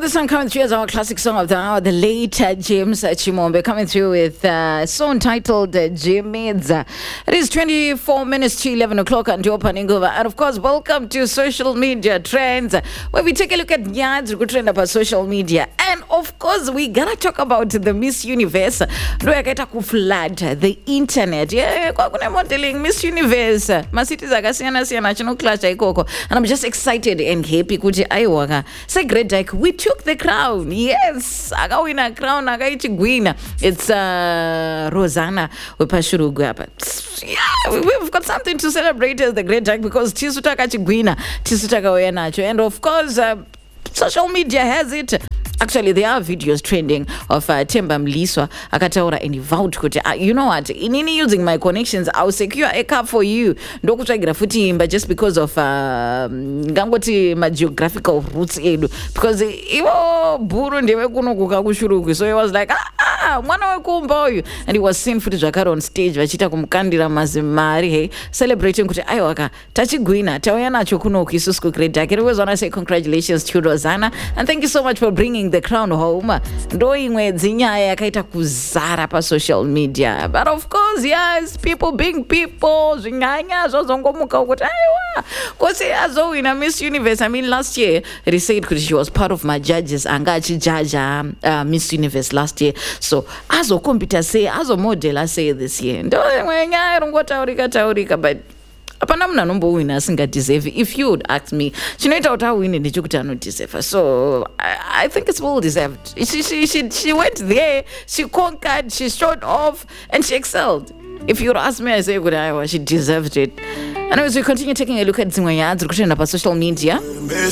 this one coming through as our classic song of the hour, the late James Chimombe, coming through with a song titled Jimmy's. It is 24 minutes to 11 o'clock and opening over. And of course, welcome to Social Media Trends, where we take a look at Nyads who trend about social media. And of course, we gotta talk about the Miss Universe. Do I get to flood the internet? Yeah, modeling Miss Universe. Masiti zakasiyana siyana chino clash ikoko. And I'm just excited and happy kuti aiwaka. Say great like we took the crown. Yes, akawina crown akaichigwina. It's Rosanna Wepashurugwapa. Yeah, we've got something to celebrate as the great Jack because tisutaka chigwina, tisutaka oyanacho. And of course, social media has it. Actually, there are videos trending of Themba Mliswa akataura and he vowed kuti you know what, inini using my connections I'll secure a car for you ndokutsvagira futi imba just because of ngangoti my geographical roots edu because ivo bhuru ndeve kunokuka kushuruku, so he was like mwana wekumba uyu, and he was seen futi zvakare on stage vachiita kumukandira mazimari hey celebrating kuti aiwaka tachigwina tauya nacho kunoku isusu kuGreat Dark. I always want to say congratulations to Rosanna and thank you so much for bringing the crown home. Ndo imwe dzinyaya yakaita kuzara pa social media, but of course yes, people being people zvinyanya zvozongomuka kuti aiwa kosi azowina Miss Universe. I mean last year they said kuti she was part of my judges anga achijaja Miss Universe last year, so azokompita sei azomodela sei this year. Ndo imwe nyaya rongotaurika but apana munhu anombowina asingadeserve. If you would ask me, chinoita kuti awine ndechekuti anodeserve, so I think it's well deserved. She went there, she conquered, she showed off and she excelled. If you would ask me, I say good, she deserved it. Anyways, we continue taking a look at dzimwe nyaya dziri kutrenda pa social media.